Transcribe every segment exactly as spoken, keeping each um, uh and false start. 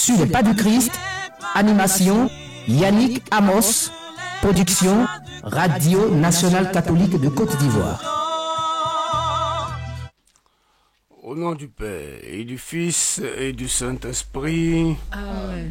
Sur les pas du Christ, animation, Yannick Amos, production, Radio Nationale Catholique de Côte d'Ivoire. Au nom du Père et du Fils et du Saint-Esprit, Amen.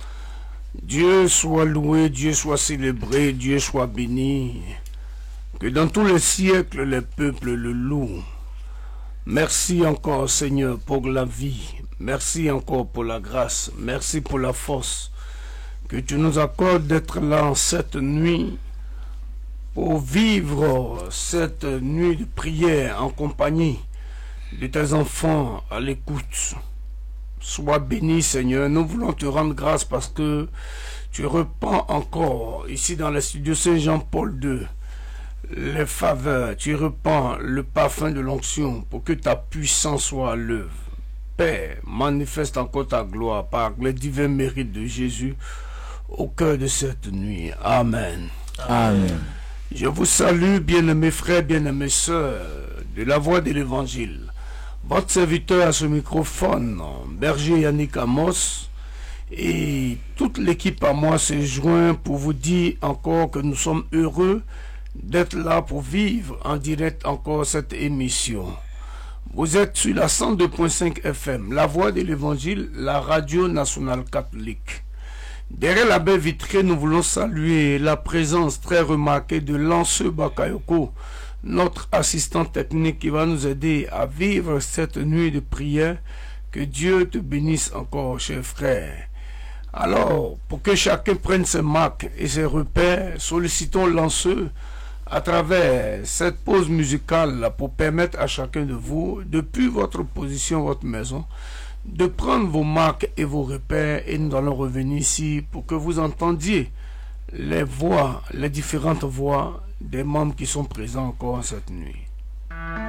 Dieu soit loué, Dieu soit célébré, Dieu soit béni. Que dans tous les siècles, les peuples le louent. Merci encore, Seigneur, pour la vie. Merci encore pour la grâce. Merci pour la force que tu nous accordes d'être là en cette nuit pour vivre cette nuit de prière en compagnie de tes enfants à l'écoute. Sois béni, Seigneur. Nous voulons te rendre grâce parce que tu repens encore ici dans les studios Saint-Jean-Paul deux les faveurs, tu repens le parfum de l'onction pour que ta puissance soit à l'œuvre. Père, manifeste encore ta gloire par les divins mérites de Jésus au cœur de cette nuit. Amen. Amen. Je vous salue, bien-aimés frères, bien-aimées sœurs, de la voix de l'Évangile. Votre serviteur à ce microphone, Berger Yannick Amos, et toute l'équipe à moi se joint pour vous dire encore que nous sommes heureux d'être là pour vivre en direct encore cette émission. Vous êtes sur la cent deux point cinq F M, la voix de l'Évangile, la radio nationale catholique. Derrière la baie vitrée, nous voulons saluer la présence très remarquée de Lanceux Bakayoko, notre assistant technique qui va nous aider à vivre cette nuit de prière. Que Dieu te bénisse encore, cher frère. Alors, pour que chacun prenne ses marques et ses repères, sollicitons Lanceux à travers cette pause musicale pour permettre à chacun de vous, depuis votre position, votre maison, de prendre vos marques et vos repères, et nous allons revenir ici pour que vous entendiez les voix, les différentes voix des membres qui sont présents encore cette nuit.